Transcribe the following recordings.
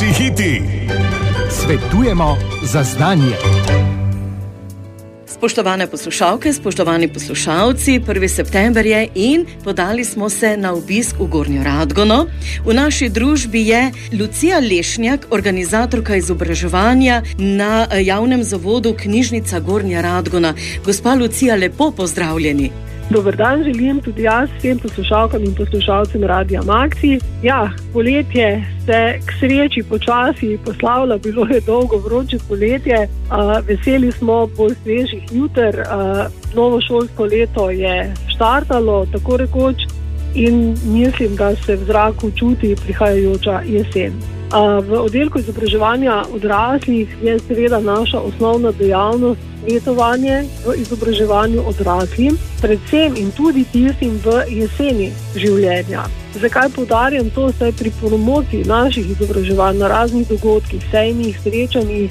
Domači hiti. Svetujemo za znanje. Spoštovane poslušalke, spoštovani poslušalci, 1. september je in podali smo se na obisk v Gornjo Radgono. V naši družbi je Lucija Lešnjak, organizatorka izobraževanja na javnem zavodu Knjižnica Gornja Radgona. Gospa Lucija, lepo pozdravljeni. Dober dan želim tudi jaz vsem poslušalkam in poslušalcem Radia Maxi. Ja, poletje se k sreči počasi poslavlja, bilo je dolgo vroče poletje. Veseli smo bolj svežih juter. Novo šolsko leto je štartalo, tako rekoč, in mislim, da se v zraku čuti prihajajoča jesen. V oddelku izobraževanja odraslih je seveda naša osnovna dejavnost svetovanje v izobraževanju odraslim, predvsem in tudi tistim v jeseni življenja. Zakaj poudarjam to? Saj pri promociji naših izobraževanj na raznih dogodkih, sejmih, srečanjih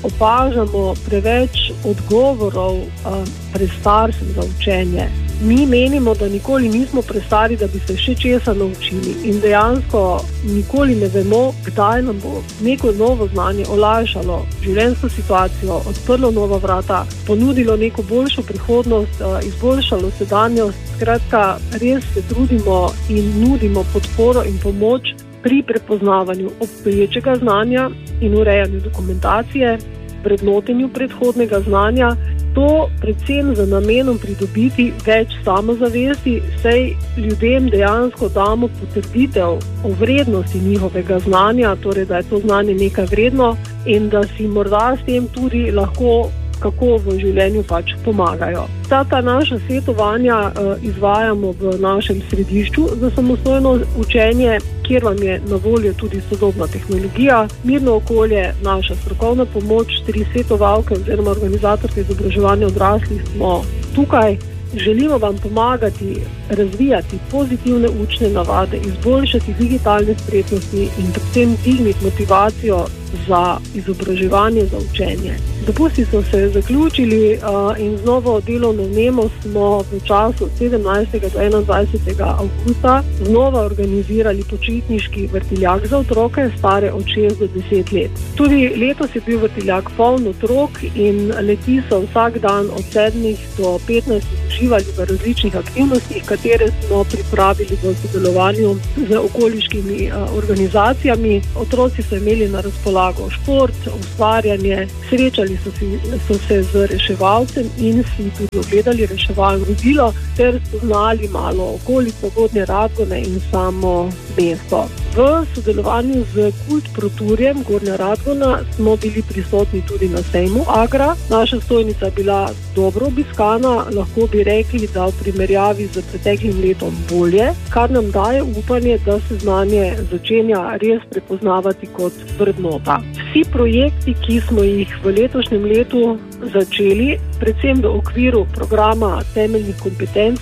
opažamo preveč odgovorov prestarcem za učenje. Mi menimo, da nikoli nismo prestari, da bi se še česa naučili, in dejansko nikoli ne vemo, kdaj nam bo neko novo znanje olajšalo življenjsko situacijo, odprlo nova vrata, ponudilo neko boljšo prihodnost, izboljšalo sedanjost. Skratka, res se trudimo in nudimo podporo in pomoč pri prepoznavanju obstoječega znanja in urejanju dokumentacije, vrednotenju predhodnega znanja. To predvsem za namenom pridobiti več samozavesti, saj ljudem dejansko damo potrditev o vrednosti njihovega znanja, torej da je to znanje nekaj vredno in da si morda s tem tudi lahko kako v življenju pač pomagajo. Ta naša svetovanja izvajamo v našem središču za samostojno učenje, kjer vam je na voljo tudi sodobna tehnologija, mirno okolje, naša strokovna pomoč, 3 svetovalke oziroma organizatorke izobraževanja odraslih smo tukaj. Želimo vam pomagati razvijati pozitivne učne navade, izboljšati digitalne spretnosti in predvsem dvigniti motivacijo za izobraževanje, za učenje. Dopusti so se zaključili in z novo delovno vnemo smo v času 17. do 21. avgusta znova organizirali počitniški vrtiljak za otroke stare od 6 do 10 let. Tudi letos je bil vrtiljak poln otrok in leti so vsak dan od 7 do 15 uživali v različnih aktivnostih, katere smo pripravili v sodelovanju z okoliškimi organizacijami. Otroci so imeli na razpolago šport, ustvarjanje, srečali so se z reševalcem in si tudi ogledali reševalno vozilo ter spoznali malo okolico Gornje Radgone in samo mesto. V sodelovanju z Kult Proturjem Gornja Radgona smo bili prisotni tudi na sejmu Agra. Naša stojnica je bila dobro obiskana, lahko bi rekli, da v primerjavi z preteklim letom bolje, kar nam daje upanje, da se znanje začenja res prepoznavati kot vrednota. Vsi projekti, ki smo jih v letošnjem letu začeli, predvsem v okviru programa temeljnih kompetenc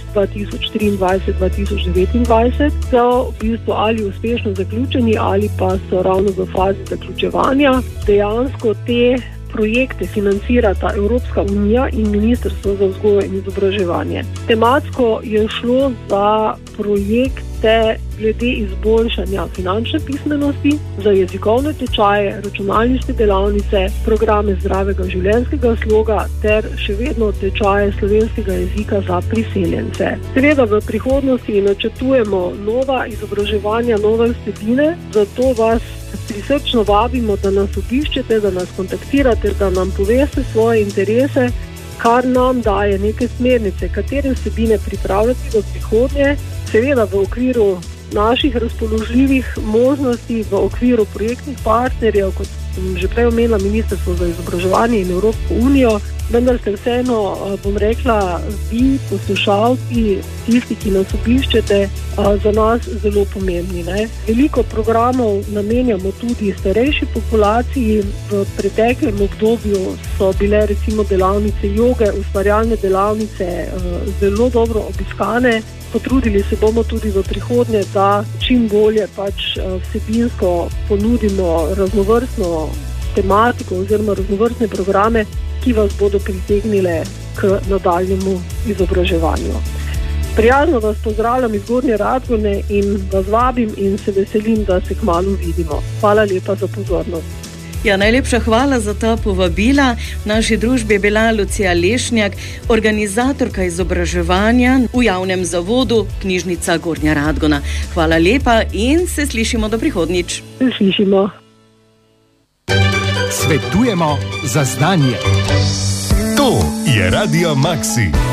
2023-2029, so v bistvu ali uspešno zaključeni ali pa so ravno v fazi zaključevanja. Dejansko te projekte financirata Evropska unija in Ministrstvo za vzgojo in izobraževanje. Tematsko je šlo za projekte glede izboljšanja finančne pismenosti, za jezikovne tečaje, računalniške delavnice, programe zdravega življenjskega sloga ter še vedno tečaje slovenskega jezika za priseljence. Seveda v prihodnosti načrtujemo nova izobraževanja, nove vsebine, zato vas prisrčno vabimo, da nas obiščete, da nas kontaktirate, da nam poveste svoje interese, kar nam daje neke smernice, katere vsebine pripravljati v prihodnje, seveda v okviru naših razpoložljivih možnosti, v okviru projektnih partnerjev, kot sem že prej omenila, Ministrstvo za izobraževanje in Evropsko unijo, vendar ste vseeno, bom rekla, vi, poslušalci, tisti, ki nas obiščete, za nas zelo pomembni. Veliko programov namenjamo tudi starejši populaciji. V preteklem obdobju so bile recimo delavnice joge, ustvarjalne delavnice zelo dobro obiskane. Potrudili se bomo tudi v prihodnje, da čim bolje vsebinsko ponudimo raznovrstno tematiko oziroma raznovrstne programe, ki vas bodo pritegnile k nadaljnjemu izobraževanju. Prijazno vas pozdravljam iz Gornje Radgone in vas vabim in se veselim, da se kmalu vidimo. Hvala lepa za pozornost. Ja, najlepša hvala za ta povabila. V naši družbi je bila Lucija Lešnjak, organizatorka izobraževanja v javnem zavodu Knjižnica Gornja Radgona. Hvala lepa in se slišimo do prihodnjič. Se slišimo. Svetujemo za znanje. To je Radio Maxi.